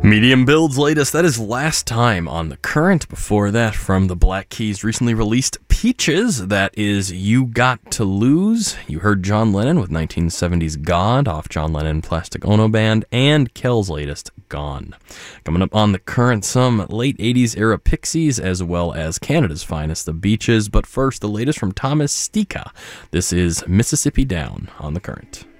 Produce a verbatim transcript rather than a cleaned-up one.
Medium Build's latest, that is Last Time on the Current. Before that, from the Black Keys' recently released Peaches, that is You Got to Lose. You heard John Lennon with nineteen seventies God off John Lennon Plastic Ono Band, and Kel's latest, Gone. Coming up on the Current, some late eighties era Pixies, as well as Canada's finest, the Beaches. But first, the latest from Thomas Stika. This is Mississippi Down on the Current.